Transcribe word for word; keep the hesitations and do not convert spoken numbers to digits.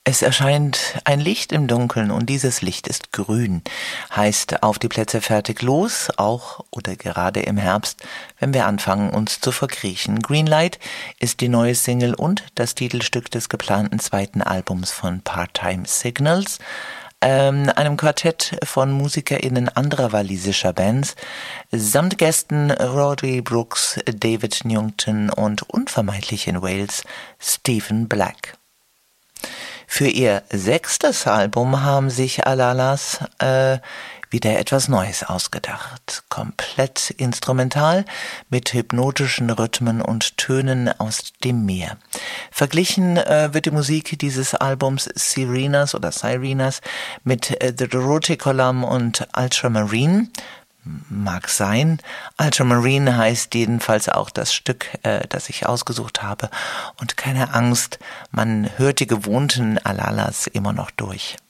Es erscheint ein Licht im Dunkeln und dieses Licht ist grün. Heißt auf die Plätze fertig los, auch oder gerade im Herbst, wenn wir anfangen uns zu verkriechen. Greenlight ist die neue Single und das Titelstück des geplanten zweiten Albums von Part-Time Signals, ähm, einem Quartett von MusikerInnen anderer walisischer Bands, samt Gästen Roddy Brooks, David Newington und unvermeidlich in Wales Stephen Black. Für ihr sechstes Album haben sich Alalas äh, wieder etwas Neues ausgedacht. Komplett instrumental mit hypnotischen Rhythmen und Tönen aus dem Meer. Verglichen äh, wird die Musik dieses Albums Sirenas oder Sirenas mit äh, The Dorothy Column und Ultramarine. Mag sein. Ultramarine heißt jedenfalls auch das Stück, äh, das ich ausgesucht habe. Und keine Angst, man hört die gewohnten Alalas immer noch durch.